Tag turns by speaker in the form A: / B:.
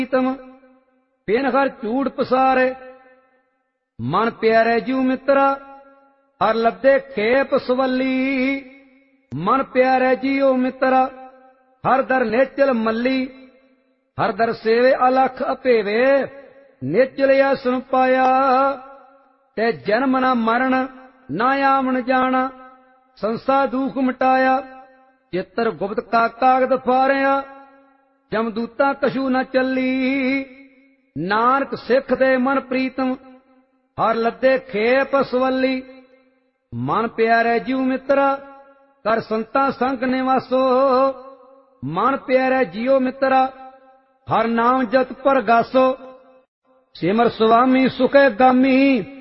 A: ਪ੍ਰੀਤਮ ਬਿਨ ਹਰ ਝੂਠ ਪਸਾਰੇ। ਮਨ ਪਿਆਰੇ ਜੀਉ ਮਿੱਤਰਾ ਹਰ ਲੱਦੇ ਖੇਪ ਸਵੱਲੀ। ਮਨ ਪਿਆਰੇ ਜੀਉ ਮਿੱਤਰਾ ਹਰ ਦਰ ਨੇਚਲ ਮੱਲੀ। ਹਰ ਦਰ ਸੇਵੇ ਅਲਖ ਅਭੇਵੇ ਨੇਚਲ ਆਸਣ ਪਾਇਆ। ਤੇ ਜਨਮ ਨਾ ਮਰਨ ਨਾ ਆਵਣ ਜਾਣਾ ਸੰਸਾ ਦੁਖ ਮਿਟਾਇਆ। ਚਿੱਤਰ ਗੁਪਤ ਕਾ ਕਾਗਦ ਫਾਰਿਆ ਜਮਦੂਤਾ ਕਛੂ ਨ ਚੱਲੀ। ਨਾਨਕ ਸਿੱਖ ਦੇ ਮਨ ਪ੍ਰੀਤਮ ਹਰ ਲੱਦੇ ਖੇਪ ਸਵੱਲੀ। ਮਨ ਪਿਆਰੇ ਜੀਉ ਮਿੱਤਰਾ ਕਰ ਸੰਤਾਂ ਸੰਗ ਨਿਵਾਸੋ। ਮਨ ਪਿਆਰੇ ਜੀਉ ਮਿੱਤਰਾ ਹਰ ਨਾਮ ਜਤ ਪਰਗਾਸੋ। ਸਿਮਰ ਸੁਆਮੀ ਸੁਖੇ ਗਾਮੀ